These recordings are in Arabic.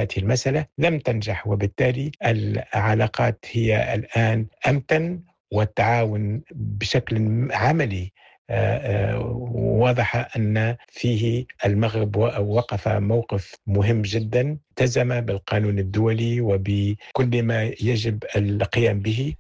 هذه المسألة لم تنجح، وبالتالي العلاقات هي الآن أمتن، والتعاون بشكل عملي واضح أن فيه المغرب وقف موقف مهم جدا، التزم بالقانون الدولي وبكل ما يجب القيام به.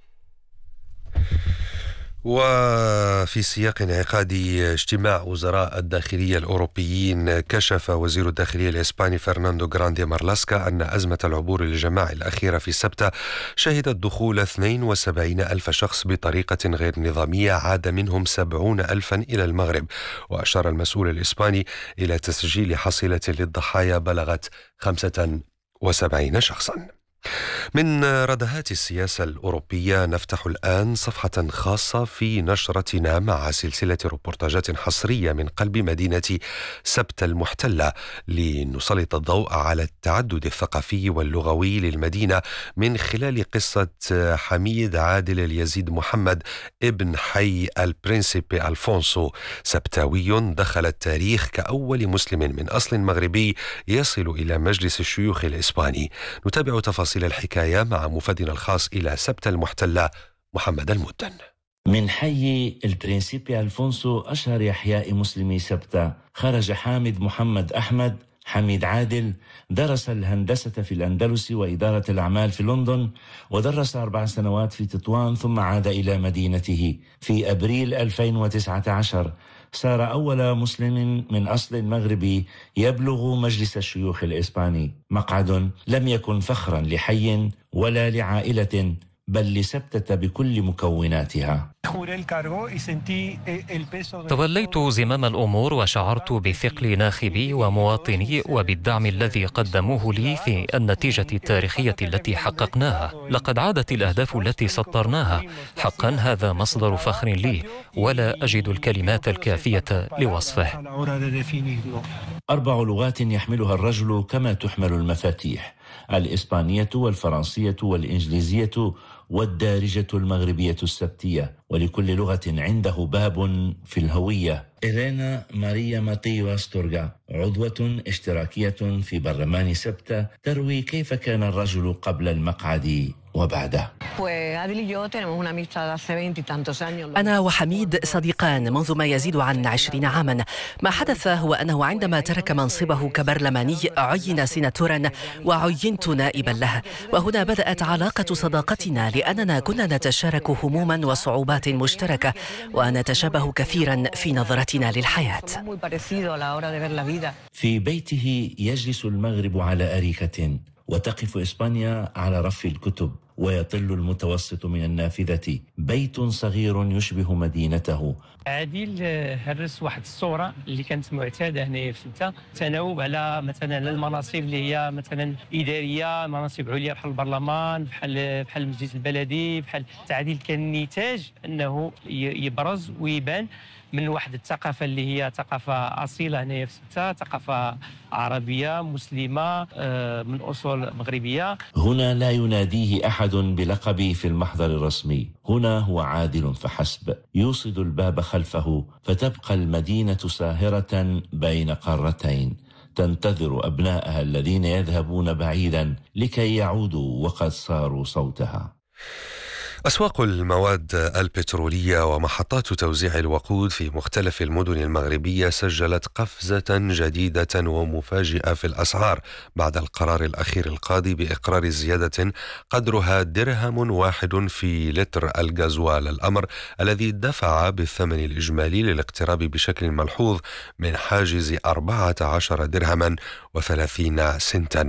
وفي سياق انعقاد اجتماع وزراء الداخلية الأوروبيين، كشف وزير الداخلية الإسباني فرناندو غراندي مارلاسكا أن أزمة العبور الجماعي الأخيرة في سبتة شهدت دخول 72 ألف شخص بطريقة غير نظامية، عاد منهم 70 ألفا إلى المغرب. وأشار المسؤول الإسباني إلى تسجيل حصيلة للضحايا بلغت 75 شخصا. من ردهات السياسة الأوروبية نفتح الآن صفحة خاصة في نشرتنا مع سلسلة روبورتاجات حصرية من قلب مدينة سبتة المحتلة، لنسلط الضوء على التعدد الثقافي واللغوي للمدينة من خلال قصة حميد عادل اليزيد محمد ابن حي البرنسيبي ألفونسو، سبتاوي دخل التاريخ كأول مسلم من أصل مغربي يصل إلى مجلس الشيوخ الإسباني. نتابع تفاصيل الحكاية مع مفدنا الخاص إلى سبتة المحتلة محمد المدن. من حي البرنسيبي ألفونسو، أشهر أحياء مسلمي سبتة، خرج حامد محمد أحمد حميد عادل، درس الهندسة في الأندلس وإدارة الأعمال في لندن، ودرس 4 سنوات في تطوان، ثم عاد إلى مدينته. في أبريل 2019 صار أول مسلم من أصل مغربي يبلغ مجلس الشيوخ الإسباني، مقعد لم يكن فخرا لحي ولا لعائلة، بل لسبتة بكل مكوناتها. توليت زمام الأمور وشعرت بثقل ناخبي ومواطني وبالدعم الذي قدموه لي في النتيجة التاريخية التي حققناها. لقد عادت الأهداف التي سطرناها، حقا هذا مصدر فخر لي ولا أجد الكلمات الكافية لوصفه. 4 لغات يحملها الرجل كما تحمل المفاتيح: الإسبانية والفرنسية والإنجليزية والدارجة المغربية السبتية، ولكل لغة عنده باب في الهوية. إلينا ماريا ماتيو أستورغا، عضوة اشتراكية في برلمان سبتة، تروي كيف كان الرجل قبل المقعد وبعده. أنا وحميد صديقان منذ ما يزيد عن 20 عاما. ما حدث هو أنه عندما ترك منصبه كبرلماني عين سيناتورا وعينت نائبا له، وهنا بدأت علاقة صداقتنا، لأننا كنا نتشارك هموما وصعوبات مشتركة ونتشابه كثيرا في نظرتنا للحياة. في بيته يجلس المغرب على أريكة، وتقف إسبانيا على رف الكتب، ويطل المتوسط من النافذة. بيت صغير يشبه مدينته. عادل هرس واحد الصورة اللي كانت معتادة هنا في سبتة، تناوب على مثلا المناصب اللي هي مثلا إدارية، مناصب عليا بحال البرلمان، بحال المجلس البلدي، بحال التعديل. كان نتاج أنه يبرز ويبان من واحد الثقافة اللي هي ثقافة أصيلة هنا في سبتة، ثقافة عربية مسلمة من أصول مغربية. هنا لا يناديه أحد بلقب في المحضر الرسمي، هنا هو عادل فحسب. يوصد الباب خلفه، فتبقى المدينة ساهرة بين قارتين، تنتظر أبنائها الذين يذهبون بعيدا لكي يعودوا وقد صاروا صوتها. أسواق المواد البترولية ومحطات توزيع الوقود في مختلف المدن المغربية سجلت قفزة جديدة ومفاجئة في الأسعار بعد القرار الأخير القاضي بإقرار زيادة قدرها درهم واحد في لتر الغازوال، الأمر الذي دفع بالثمن الإجمالي للاقتراب بشكل ملحوظ من حاجز 14 درهما و30 سنتا.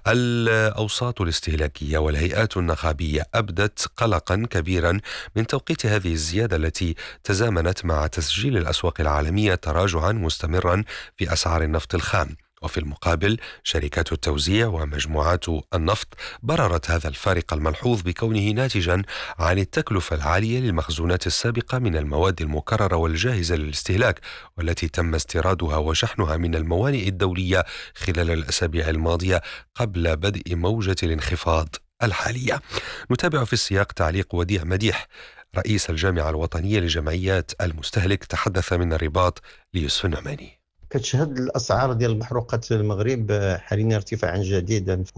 الأوساط الاستهلاكية والهيئات النقابية أبدت قلقا كبيرا من توقيت هذه الزيادة التي تزامنت مع تسجيل الأسواق العالمية تراجعا مستمرا في أسعار النفط الخام. وفي المقابل شركات التوزيع ومجموعات النفط بررت هذا الفارق الملحوظ بكونه ناتجا عن التكلفة العالية للمخزونات السابقة من المواد المكررة والجاهزة للاستهلاك، والتي تم استيرادها وشحنها من الموانئ الدولية خلال الأسابيع الماضية قبل بدء موجة الانخفاض الحالية. نتابع في السياق تعليق وديع مديح رئيس الجامعة الوطنية لجمعيات المستهلك، تحدث من الرباط ليوسف النعماني. كتشهد الأسعار ديال المحروقات المغرب حاليا ارتفاعا جديدا.